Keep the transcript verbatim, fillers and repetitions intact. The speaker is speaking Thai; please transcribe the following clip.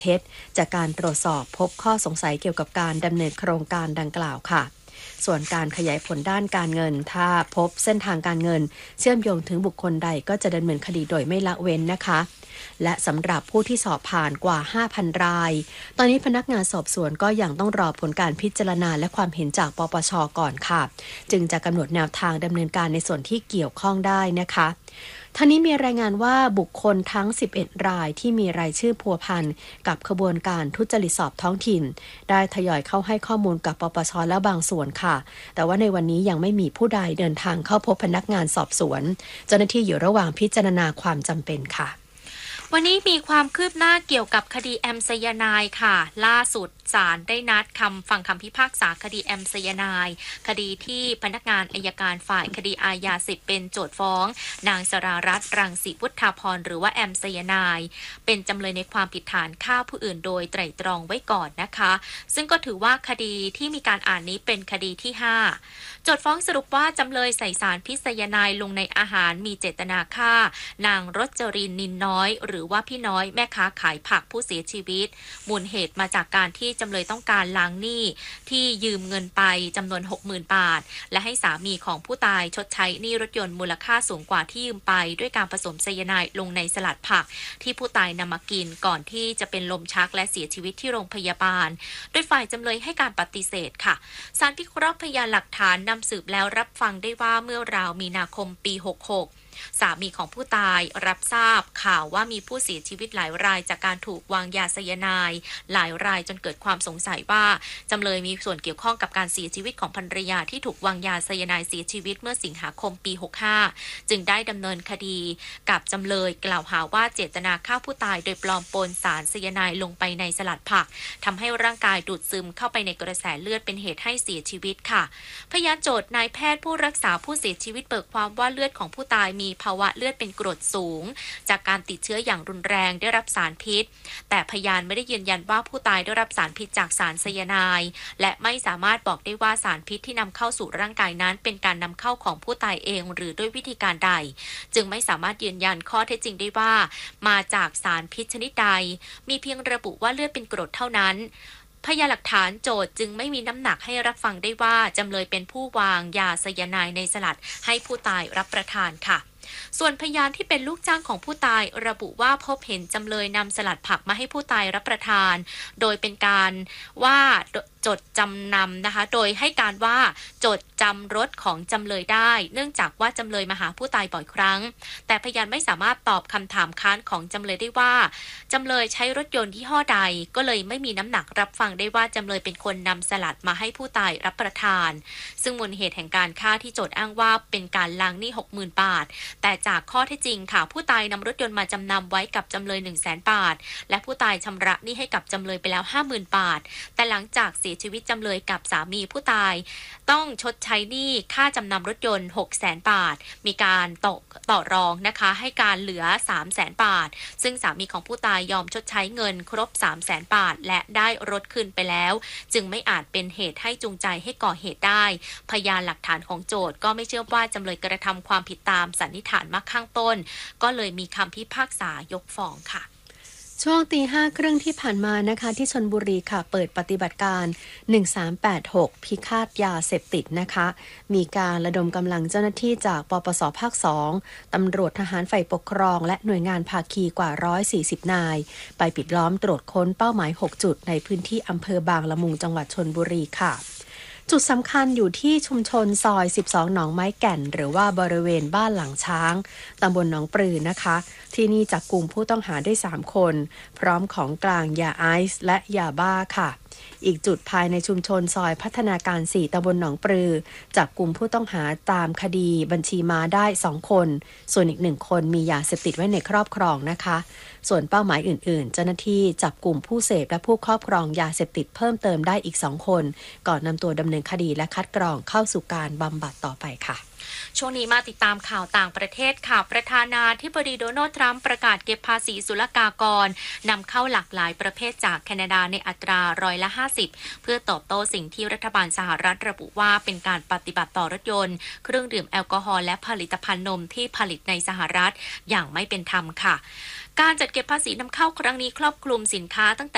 เท็จจากการตรวจสอบพบข้อสงสัยเกี่ยวกับการดำเนินโครงการดังกล่าวค่ะส่วนการขยายผลด้านการเงินถ้าพบเส้นทางการเงินเชื่อมโยงถึงบุคคลใดก็จะดำเนินคดีโดยไม่ละเว้นนะคะและสำหรับผู้ที่สอบผ่านกว่า ห้าพัน รายตอนนี้พนักงานสอบสวนก็ยังต้องรอผลการพิจารณาและความเห็นจากปปช.ก่อนค่ะจึงจะกำหนดแนวทางดำเนินการในส่วนที่เกี่ยวข้องได้นะคะท่านี้มีรายงานว่าบุคคลทั้งสิบเอ็ดรายที่มีรายชื่อพัวพันกับขบวนการทุจริตสอบท้องถิ่นได้ทยอยเข้าให้ข้อมูลกับปปช.แล้วบางส่วนค่ะแต่ว่าในวันนี้ยังไม่มีผู้ใดเดินทางเข้าพบพนักงานสอบสวนเจ้าหน้าที่อยู่ระหว่างพิจารณาความจำเป็นค่ะวันนี้มีความคืบหน้าเกี่ยวกับคดีแอมไซยาไนด์ค่ะล่าสุดศาลได้นัดคำฟังคำพิพากษาคดีแอมไซยาไนด์คดีที่พนักงานอัยการฝ่ายคดีอาญาสิบเป็นโจทก์ฟ้องนางสรารัตน์รังสีพุทธาภรณ์หรือว่าแอมไซยาไนด์เป็นจำเลยในความผิดฐานฆ่าผู้อื่นโดยไตร่ตรองไว้ก่อนนะคะซึ่งก็ถือว่าคดีที่มีการอ่านนี้เป็นคดีที่ห้าโจทก์ฟ้องสรุปว่าจำเลยใส่สารพิษไซยาไนด์ลงในอาหารมีเจตนาฆ่านางรจรินนินน้อยหรือว่าพี่น้อยแม่ค้าขายผักผู้เสียชีวิตมูลเหตุมาจากการที่จำเลยต้องการล้างหนี้ที่ยืมเงินไปจำนวน หกหมื่น บาทและให้สามีของผู้ตายชดใช้หนี้รถยนต์มูลค่าสูงกว่าที่ยืมไปด้วยการผสมไซยาไนด์ลงในสลัดผักที่ผู้ตายนำมากินก่อนที่จะเป็นลมชักและเสียชีวิตที่โรงพยาบาลโดยฝ่ายจำเลยให้การปฏิเสธค่ะศาลพิเคราะห์พยานหลักฐานนำสืบแล้วรับฟังได้ว่าเมื่อราวมีนาคมปีหกหกสามีของผู้ตายรับทราบข่าวว่ามีผู้เสียชีวิตหลายรายจากการถูกวางยาไซยาไนด์หลายรายจนเกิดความสงสัยว่าจำเลยมีส่วนเกี่ยวข้องกับการเสียชีวิตของภรรยาที่ถูกวางยาไซยาไนด์เสียชีวิตเมื่อสิงหาคมปีหกห้าจึงได้ดำเนินคดีกับจำเลยกล่าวหาว่าเจตนาฆ่าผู้ตายโดยปลอมปนสารไซยาไนด์ลงไปในสลัดผักทำให้ร่างกายดูดซึมเข้าไปในกระแสเลือดเป็นเหตุให้เสียชีวิตค่ะพยานโจทย์นายแพทย์ผู้รักษาผู้เสียชีวิตเบิกความว่าเลือดของผู้ตายมีภาวะเลือดเป็นกรดสูงจากการติดเชื้ออย่างรุนแรงได้รับสารพิษแต่พยานไม่ได้ยืนยันว่าผู้ตายได้รับสารพิษจากสารไซยาไนด์และไม่สามารถบอกได้ว่าสารพิษที่นำเข้าสู่ร่างกายนั้นเป็นการนำเข้าของผู้ตายเองหรือด้วยวิธีการใดจึงไม่สามารถยืนยันข้อเท็จจริงได้ว่ามาจากสารพิษชนิดใดมีเพียงระบุว่าเลือดเป็นกรดเท่านั้นพยานหลักฐานโจทย์จึงไม่มีน้ำหนักให้รับฟังได้ว่าจำเลยเป็นผู้วางยาไซยาไนด์ในสลัดให้ผู้ตายรับประทานค่ะส่วนพยานที่เป็นลูกจ้างของผู้ตายระบุว่าพบเห็นจำเลยนำสลัดผักมาให้ผู้ตายรับประทานโดยเป็นการว่าจดจำนำนะคะโดยให้การว่าจดจำรถของจำเลยได้เนื่องจากว่าจำเลยมาหาผู้ตายบ่อยครั้งแต่พยานไม่สามารถตอบคำถามค้านของจำเลยได้ว่าจำเลยใช้รถยนต์ยี่ห้อใดก็เลยไม่มีน้ำหนักรับฟังได้ว่าจำเลยเป็นคนนำสลัดมาให้ผู้ตายรับประทานซึ่งมูลเหตุแห่งการฆ่าที่โจทย์อ้างว่าเป็นการล้างหนี้ หกหมื่น บาทแต่จากข้อเท็จจริงค่ะผู้ตายนำรถยนต์มาจำนำไว้กับจำเลย หนึ่งแสน บาทและผู้ตายชำระหนี้ให้กับจำเลยไปแล้ว ห้าหมื่น บาทแต่หลังจากเสียชีวิตจำเลยกับสามีผู้ตายต้องชดใช้หนี้ค่าจำนำรถยนต์ หกแสน บาทมีการต่อต่อรองนะคะให้การเหลือ สามแสน บาทซึ่งสามีของผู้ตายยอมชดใช้เงินครบ สามแสน บาทและได้รถคืนไปแล้วจึงไม่อาจเป็นเหตุให้จูงใจให้ก่อเหตุได้พยานหลักฐานของโจทก์ก็ไม่เชื่อว่าจำเลยกระทำความผิดตามสันนิษฐานมาข้างต้นก็เลยมีคำพิพากษายกฟ้องค่ะช่วงตีห้าครึ่งที่ผ่านมานะคะที่ชลบุรีค่ะเปิดปฏิบัติการหนึ่งสามแปดหกพิฆาตยาเสพติดนะคะมีการระดมกำลังเจ้าหน้าที่จากปปสภาคสองตำรวจทหารฝ่ายปกครองและหน่วยงานภาคีกว่าหนึ่งร้อยสี่สิบนายไปปิดล้อมตรวจค้นเป้าหมายหกจุดในพื้นที่อำเภอบางละมุงจังหวัดชลบุรีค่ะจุดสำคัญอยู่ที่ชุมชนซอยสิบสองหนองไม้แก่นหรือว่าบริเวณบ้านหลังช้างตำบลหนองปลือนะคะที่นี่จับกลุ่มผู้ต้องหาได้สามคนพร้อมของกลางยาไอซ์และยาบ้าค่ะอีกจุดภายในชุมชนซอยพัฒนาการสี่ตำบลหนองปลือจับกลุ่มผู้ต้องหาตามคดีบัญชีม้าได้สองคนส่วนอีกหนึ่งคนมียาเสพติดไว้ในครอบครองนะคะส่วนเป้าหมายอื่นๆเจ้าหน้าที่จับกลุ่มผู้เสพและผู้ครอบครองยาเสพติดเพิ่มเติมได้อีกสองคนก่อนนำตัวดำเนินคดีและคัดกรองเข้าสู่การบำบัดต่อไปค่ะช่วงนี้มาติดตามข่าวต่างประเทศค่ะประธานาธิบดีโดนัลด์ทรัมป์ประกาศเก็บภาษีศุลกากรนำเข้าหลากหลายประเภทจากแคนาดาในอัตราร้อยละห้าสิบเพื่อตอบโต้สิ่งที่รัฐบาลสหรัฐระบุว่าเป็นการปฏิบัติต่อรถยนต์เครื่องดื่มแอลกอฮอล์และผลิตภัณฑ์นมที่ผลิตในสหรัฐอย่างไม่เป็นธรรมค่ะการจัดเก็บภาษีนำเข้าครั้งนี้ครอบคลุมสินค้าตั้งแต่